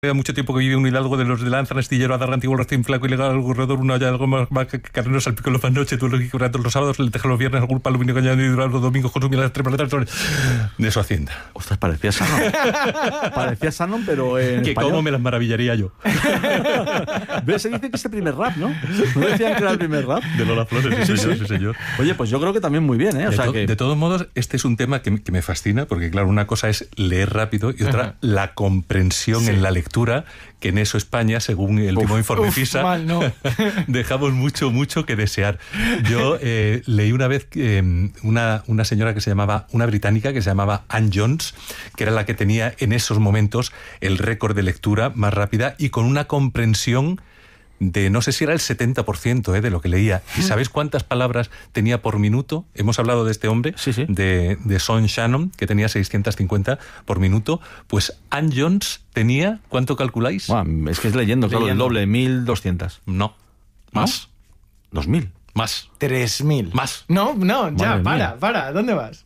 Mucho tiempo que vive un hidalgo de los de lanza, astillero, adarga, antiguo, recién flaco, ilegal, algún corredor, una olla, algo más carneros, al pico los noche, tú lo que los sábados, le teja los viernes, algún palo, vino cañado y los domingos, consumir las tres paletas de su hacienda. Ostras, parecía Shannon. Parecía Shannon, pero en que español. cómo me las maravillaría yo. ¿Ves? Se dice que es el primer rap, ¿no? ¿No decían que era el primer rap? De Lola Flores, sí, señor, sí, señor. Oye, pues yo creo que también muy bien, ¿eh? O sea que... De todos modos, este es un tema que me fascina, porque claro, una cosa es leer rápido y otra la comprensión en la lectura, que en eso España, según el último informe PISA, mal, no. dejamos mucho que desear. Yo leí una vez una señora que se llamaba, una británica que se llamaba Anne Jones, que era la que tenía en esos momentos el récord de lectura más rápida y con una comprensión de, no sé si era el 70% de lo que leía. ¿Y sabéis cuántas palabras tenía por minuto? Hemos hablado de este hombre, sí. de Son Shannon, que tenía 650 por minuto. Pues Anne Jones tenía, ¿cuánto calculáis? Bueno, es que es leyendo, claro, el doble, 1200. No, más. ¿No? 2000. Más. 3000. Más. No, ya, Madre para, ¿dónde vas?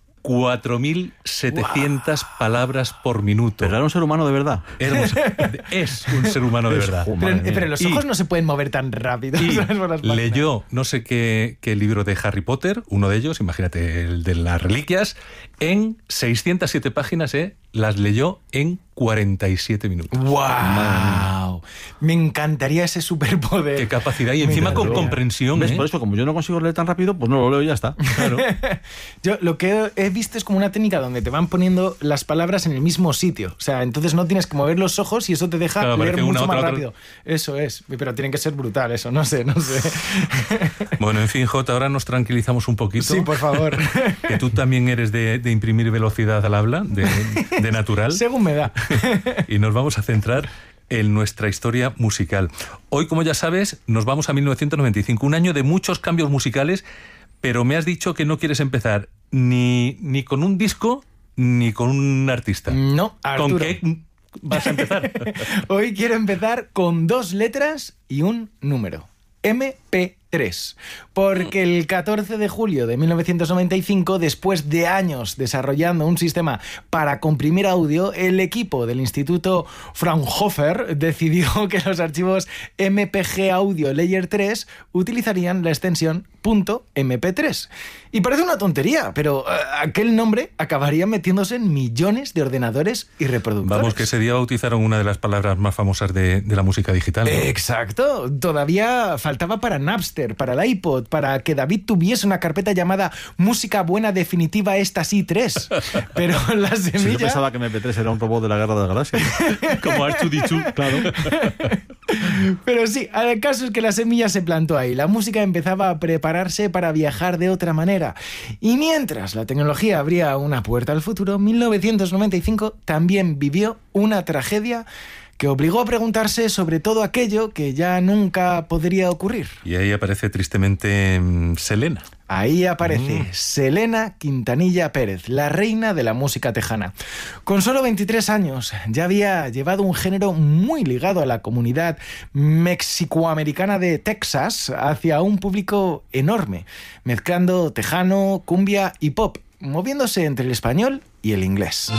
4.700 palabras por minuto. Pero era un ser humano de verdad. Es un ser humano de verdad. Pero los ojos no se pueden mover tan rápido. Y ¿sabes? Por las páginas. leyó no sé qué libro de Harry Potter, uno de ellos, imagínate, el de las reliquias, en 607 páginas, las leyó en 47 minutos. ¡Wow! Me encantaría ese superpoder. Qué capacidad, y encima con comprensión. ¿Ves? Por eso, como yo no consigo leer tan rápido, pues no lo leo y ya está. Claro. Yo lo que he visto es como una técnica donde te van poniendo las palabras en el mismo sitio. O sea, entonces no tienes que mover los ojos y eso te deja leer mucho más rápido. Eso es. Pero tiene que ser brutal eso, no sé. Bueno, en fin, Jota, ahora nos tranquilizamos un poquito. Sí, por favor. Que tú también eres de imprimir velocidad al habla, de natural. Según me da. Y nos vamos a centrar en nuestra historia musical. Hoy, como ya sabes, nos vamos a 1995, un año de muchos cambios musicales, pero me has dicho que no quieres empezar ni con un disco ni con un artista. No, Arturo. ¿Con qué vas a empezar? Hoy quiero empezar con 2 letras y un número. MP3, porque el 14 de julio de 1995, después de años desarrollando un sistema para comprimir audio, el equipo del Instituto Fraunhofer decidió que los archivos MPG Audio Layer 3 utilizarían la extensión .mp3. Y parece una tontería, pero aquel nombre acabaría metiéndose en millones de ordenadores y reproductores. Vamos, que ese día bautizaron una de las palabras más famosas de la música digital, ¿no? Exacto. Todavía faltaba para Napster, para el iPod, para que David tuviese una carpeta llamada Música Buena Definitiva Esta Sí 3. Pero la semilla... Si yo pensaba que MP3 era un robot de la Guerra de las Galaxias. Como R2D2, claro. Pero sí, el caso es que la semilla se plantó ahí. La música empezaba a prepararse para viajar de otra manera. Y mientras la tecnología abría una puerta al futuro, 1995 también vivió una tragedia que obligó a preguntarse sobre todo aquello que ya nunca podría ocurrir. Y ahí aparece tristemente Selena. Ahí aparece Selena Quintanilla Pérez, la reina de la música tejana. Con solo 23 años ya había llevado un género muy ligado a la comunidad mexicoamericana de Texas hacia un público enorme, mezclando tejano, cumbia y pop, moviéndose entre el español y el inglés.